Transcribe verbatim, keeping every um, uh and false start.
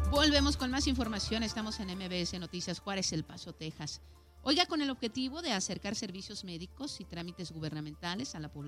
Volvemos con más información. Estamos en M B S Noticias Juárez, El Paso, Texas. Oiga, con el objetivo de acercar servicios médicos y trámites gubernamentales a la población